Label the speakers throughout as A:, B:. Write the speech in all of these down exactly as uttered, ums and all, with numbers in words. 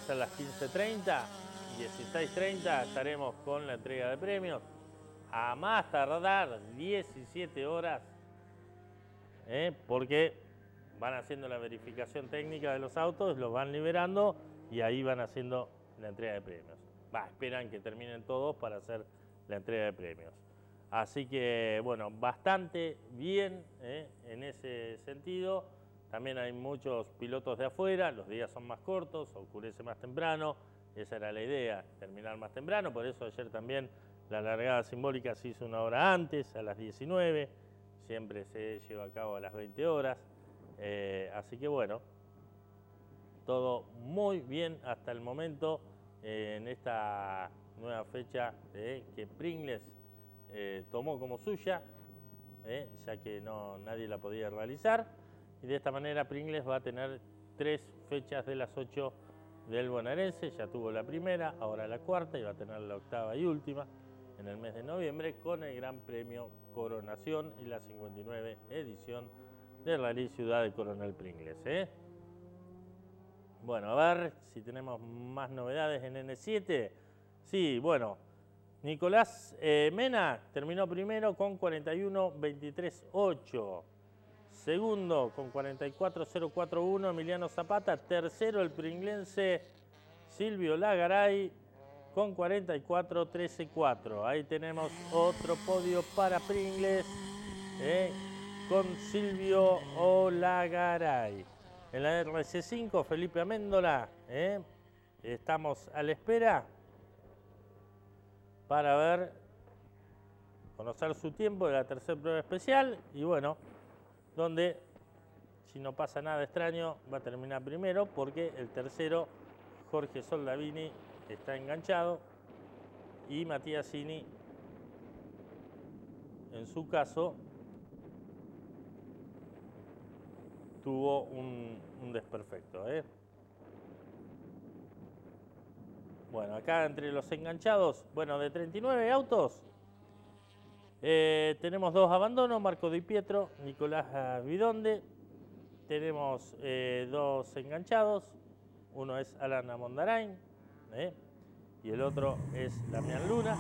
A: a ser las quince treinta, dieciséis treinta estaremos con la entrega de premios. A más tardar diecisiete horas, ¿eh? porque van haciendo la verificación técnica de los autos, los van liberando y ahí van haciendo la entrega de premios. Va, esperan que terminen todos para hacer la entrega de premios. Así que, bueno, bastante bien, ¿eh? en ese sentido. También hay muchos pilotos de afuera, los días son más cortos, oscurece más temprano. Esa era la idea, terminar más temprano. Por eso ayer también la largada simbólica se hizo una hora antes, a las diecinueve. Siempre se lleva a cabo a las veinte horas. Eh, así que, bueno, todo muy bien hasta el momento eh, en esta nueva fecha eh, que Pringles eh, tomó como suya, eh, ya que no, nadie la podía realizar. Y de esta manera Pringles va a tener tres fechas de las ocho del bonaerense. Ya tuvo la primera, ahora la cuarta y va a tener la octava y última en el mes de noviembre con el Gran Premio Coronación y la cincuenta y nueve edición de Rally Ciudad de Coronel Pringles. ¿eh? Bueno, a ver si tenemos más novedades en N siete. Sí, bueno, Nicolás eh, Mena terminó primero con cuarenta y uno veintitrés ocho. Segundo con cuarenta y cuatro cero cuarenta y uno Emiliano Zapata. Tercero el pringlense Silvio Lagaray con cuarenta y cuatro trece cuatro. Ahí tenemos otro podio para Pringles eh, con Silvio Olagaray. En la R C cinco Felipe Améndola. Eh, estamos a la espera para ver, conocer su tiempo de la tercera prueba especial y bueno, donde si no pasa nada extraño va a terminar primero porque el tercero, Jorge Soldavini, está enganchado y Matías Cini, en su caso, tuvo un, un desperfecto. ¿eh? Bueno, acá entre los enganchados, bueno, de treinta y nueve autos, eh, tenemos dos abandonos, Marco Di Pietro, Nicolás Vidonde. Tenemos eh, dos enganchados, uno es Alan Amondarain ¿eh? y el otro es Damián Luna.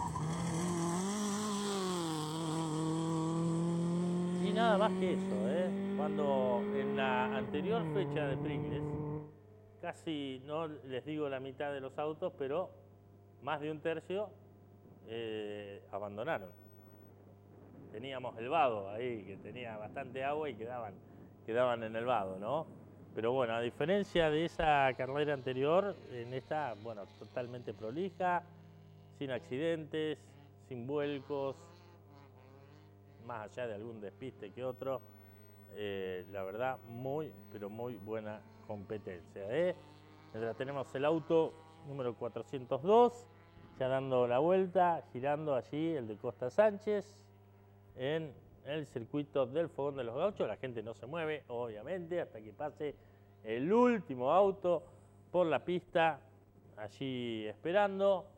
A: Y nada más que eso, ¿eh? cuando en la anterior fecha de Pringles, casi no les digo la mitad de los autos, pero más de un tercio eh, abandonaron. Teníamos el vado ahí, que tenía bastante agua y quedaban, quedaban en el vado, ¿no? Pero bueno, a diferencia de esa carrera anterior, en esta, bueno, totalmente prolija, sin accidentes, sin vuelcos, más allá de algún despiste que otro. Eh, la verdad, muy, pero muy buena competencia. ¿eh? Mientras tenemos el auto número cuatrocientos dos, ya dando la vuelta, girando allí el de Costa Sánchez, en el circuito del Fogón de los Gauchos. La gente no se mueve, obviamente, hasta que pase el último auto por la pista, allí esperando.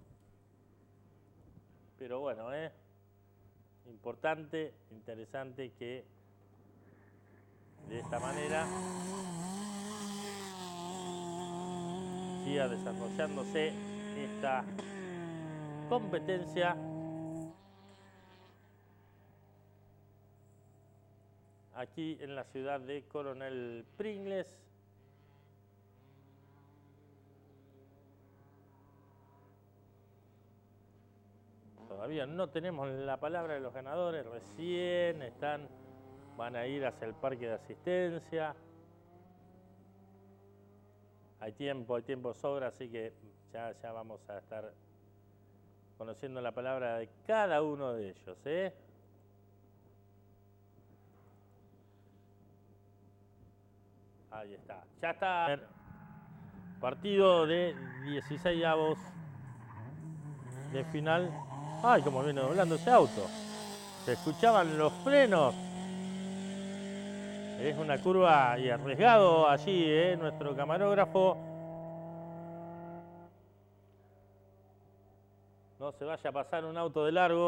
A: Pero bueno, ¿eh? importante, interesante que de esta manera siga desarrollándose esta competencia aquí en la ciudad de Coronel Pringles. Todavía no tenemos la palabra de los ganadores, recién están, van a ir hacia el parque de asistencia. Hay tiempo, hay tiempo sobra, así que ya, ya vamos a estar conociendo la palabra de cada uno de ellos. ¿eh? Ahí está, ya está. Partido de dieciséis avos de final. Ay, cómo viene doblando ese auto. Se escuchaban los frenos. Es una curva y arriesgado allí, ¿eh? nuestro camarógrafo. No se vaya a pasar un auto de largo.